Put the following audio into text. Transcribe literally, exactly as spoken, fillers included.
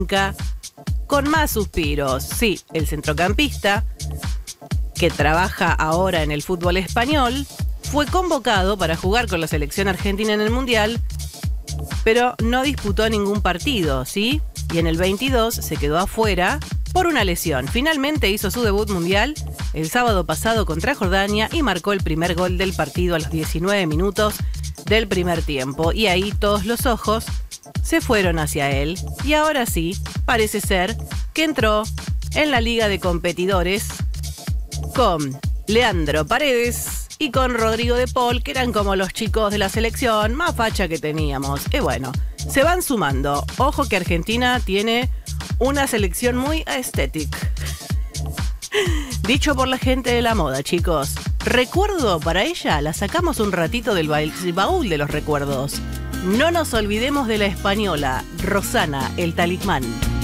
con más suspiros. Sí, el centrocampista, que trabaja ahora en el fútbol español, fue convocado para jugar con la selección argentina en el Mundial, pero no disputó ningún partido, ¿sí? Y en el veintidós se quedó afuera por una lesión. Finalmente hizo su debut mundial el sábado pasado contra Jordania y marcó el primer gol del partido a los diecinueve minutos del primer tiempo. Y ahí todos los ojos se fueron hacia él. Y ahora sí, parece ser que entró en la Liga de Competidores con Leandro Paredes y con Rodrigo de Paul, que eran como los chicos de la selección más facha que teníamos. Y bueno, se van sumando. Ojo que Argentina tiene una selección muy estética. Dicho por la gente de la moda, chicos. Recuerdo para ella, la sacamos un ratito del baúl de los recuerdos. No nos olvidemos de la española, Rosana, el talismán.